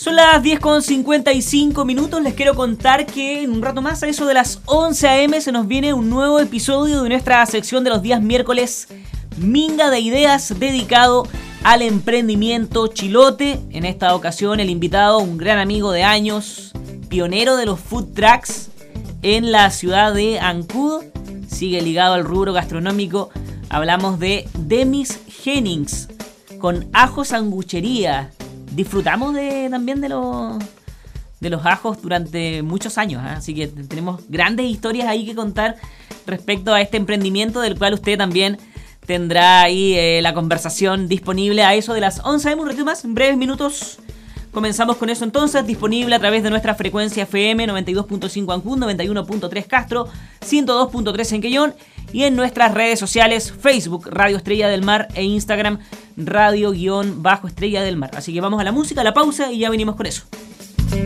Son las 10:55. Les quiero contar que en un rato más, a eso de las 11 a.m., se nos viene un nuevo episodio de nuestra sección de los días miércoles, Minga de Ideas, dedicado al emprendimiento chilote. En esta ocasión el invitado, un gran amigo de años, pionero de los food trucks en la ciudad de Ancud, sigue ligado al rubro gastronómico. Hablamos de Demis Hennings, con Ajo Sanguchería. Disfrutamos también de los ajos durante muchos años, ¿eh? Así que tenemos grandes historias ahí que contar respecto a este emprendimiento, del cual usted también tendrá ahí la conversación disponible a eso de las 11 a.m. Un ratito más, en breves minutos. Comenzamos con eso entonces, disponible a través de nuestra frecuencia FM 92.5 Ancud, 91.3 Castro, 102.3 en Quellón, y en nuestras redes sociales, Facebook Radio Estrella del Mar e Instagram Radio-Estrella del Mar. Así que vamos a la música, a la pausa, y ya venimos con eso.